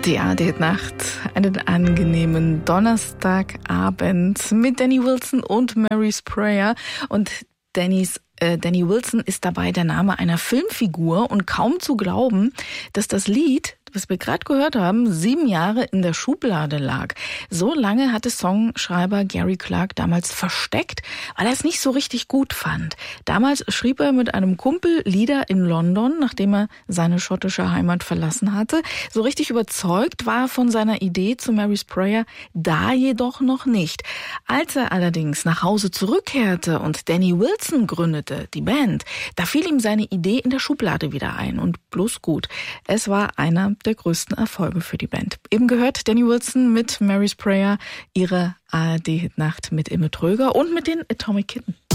Die ARD-Nacht, einen angenehmen Donnerstagabend mit Danny Wilson und Mary Sprayer. Und Danny Wilson ist dabei der Name einer Filmfigur und kaum zu glauben, dass das Lied, was wir gerade gehört haben, 7 Jahre in der Schublade lag. So lange hatte Songschreiber Gary Clark damals versteckt, weil er es nicht so richtig gut fand. Damals schrieb er mit einem Kumpel Lieder in London, nachdem er seine schottische Heimat verlassen hatte. So richtig überzeugt war er von seiner Idee zu Mary Sprayer da jedoch noch nicht. Als er allerdings nach Hause zurückkehrte und Danny Wilson gründete, die Band, da fiel ihm seine Idee in der Schublade wieder ein und bloß gut. Es war einer der größten Erfolge für die Band. Eben gehört Danny Wilson mit Mary Sprayer, ihre ARD-Nacht mit Imme Tröger und mit den Atomic Kitten.